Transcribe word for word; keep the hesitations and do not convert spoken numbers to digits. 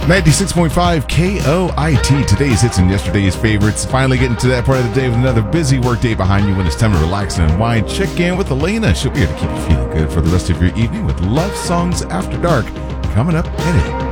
ninety-six point five K O I T, today's hits and yesterday's favorites. Finally getting to that part of the day with another busy work day behind you when it's time to relax and unwind. Check in with Elena. She'll be here to keep you feeling good for the rest of your evening with Love Songs After Dark coming up at eight.